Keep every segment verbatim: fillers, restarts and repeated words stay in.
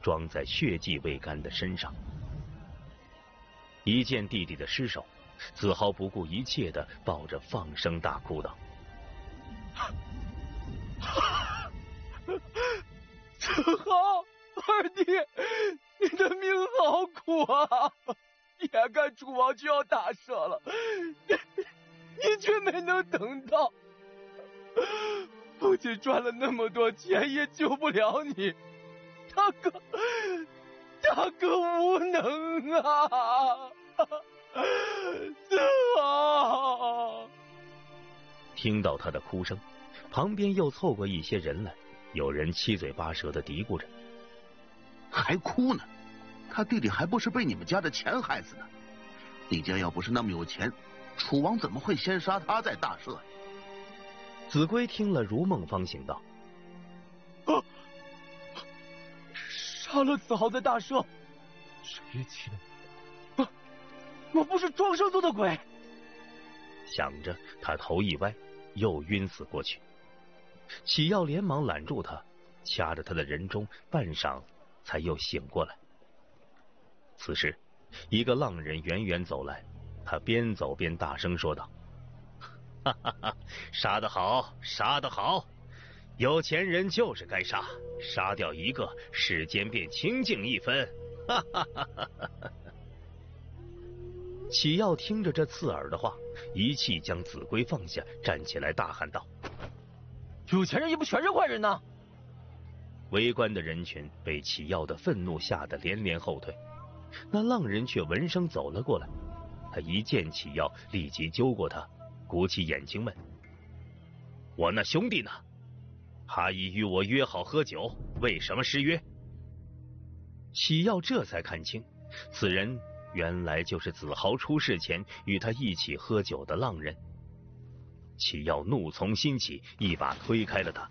装在血迹未干的身上。一见弟弟的尸首，子豪不顾一切地抱着放声大哭道：“ 子豪，二弟，你的命好苦啊！眼看楚王就要大赦了，你你却没能等到。父亲赚了那么多钱也救不了你，大哥，大哥无能啊！子豪。” 听到他的哭声，旁边又凑过一些人来，有人七嘴八舌的嘀咕着：“ 还哭呢？他弟弟还不是被你们家的钱害死的？你家要不是那么有钱，楚王怎么会先杀他再大赦呀？” 子规听了如梦方醒道：“ 啊，杀了子豪再大赦，这也气的，啊，我不是庄生做的鬼。” 想着，他头一歪，又晕死过去。启耀连忙揽住他，掐着他的人中，半晌才又醒过来。此时，一个浪人远远走来，他边走边大声说道：“哈哈哈，杀得好，杀得好！有钱人就是该杀，杀掉一个，世间便清净一分。”哈哈哈哈哈！启耀听着这刺耳的话，一气将子规放下，站起来大喊道：“ 有钱人也不全是坏人呐！” 围观的人群被启耀的愤怒吓得连连后退，那浪人却闻声走了过来。他一见启耀，立即揪过他，鼓起眼睛问：“我那兄弟呢？他已与我约好喝酒，为什么失约？”启耀这才看清，此人原来就是子豪出事前与他一起喝酒的浪人。启耀怒从心起，一把推开了他：“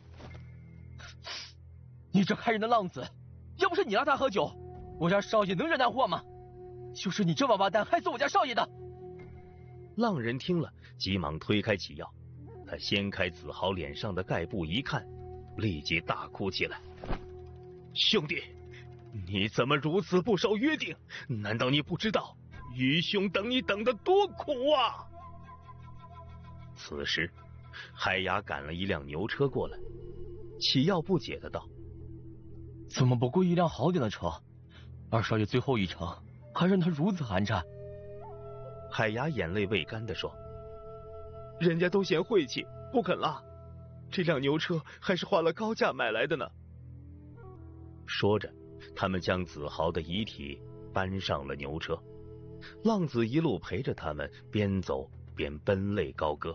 你这害人的浪子，要不是你拉他喝酒，我家少爷能忍难货吗？就是你这王八蛋害死我家少爷的！” 浪人听了，急忙推开启耀，他掀开子豪脸上的盖布一看，立即大哭起来：“兄弟，你怎么如此不守约定？难道你不知道愚兄等你等得多苦啊？”此时，海牙赶了一辆牛车过来，启耀不解的道：“ 怎么不雇一辆好点的车？二少爷最后一程，还让他如此寒碜。” 海牙眼泪未干的说：“人家都嫌晦气，不肯拉。这辆牛车还是花了高价买来的呢。”说着，他们将子豪的遗体搬上了牛车。浪子一路陪着他们，边走边奔泪高歌：“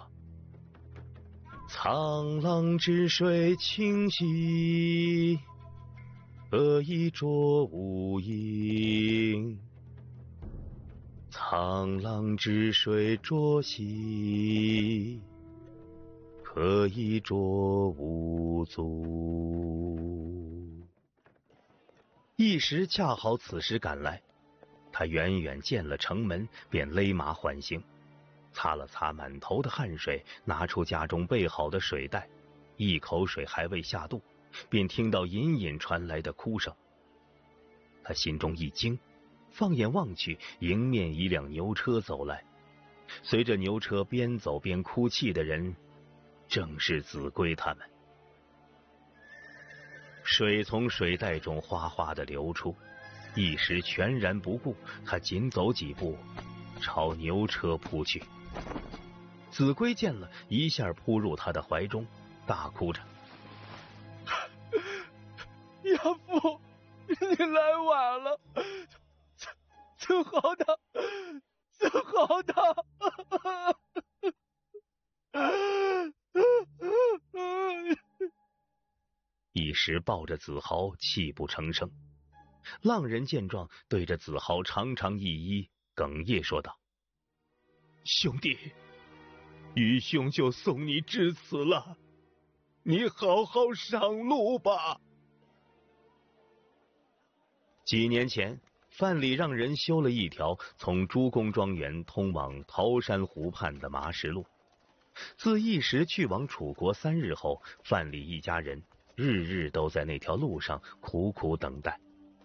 沧浪之水清兮，何以濯无缨？沧浪之水浊兮，何以濯无足？”一时恰好此时赶来，他远远见了城门，便勒马缓行，擦了擦满头的汗水，拿出家中备好的水袋，一口水还未下肚，便听到隐隐传来的哭声。他心中一惊，放眼望去，迎面一辆牛车走来，随着牛车边走边哭泣的人，正是子规他们。水从水袋中哗哗地流出，一时全然不顾，他紧走几步，朝牛车扑去。子规见了，一下扑入他的怀中，大哭着：“ 亚父，你来晚了，子豪他，子豪他。” 一时抱着子豪泣不成声。浪人见状，对着子豪长长一揖，哽咽说道：“兄弟，愚兄就送你至此了，你好好上路吧。”几年前，范蠡让人修了一条从朱公庄园通往桃山湖畔的麻石路。自一时去往楚国三日后，范蠡一家人日日都在那条路上苦苦等待。